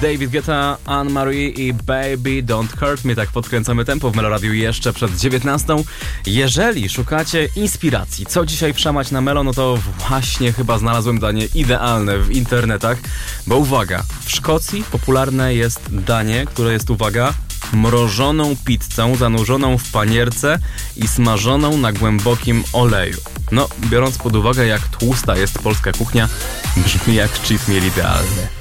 David Guetta, Anne-Marie i Baby Don't Hurt Me. Tak podkręcamy tempo w Meloradiu jeszcze przed 19. Jeżeli szukacie inspiracji, co dzisiaj wszamać na Melo, no to właśnie chyba znalazłem danie idealne w internetach. Bo uwaga, w Szkocji popularne jest danie, które jest, uwaga, mrożoną pizzą zanurzoną w panierce i smażoną na głębokim oleju. No, biorąc pod uwagę, jak tłusta jest polska kuchnia, brzmi jak cheat meal idealny.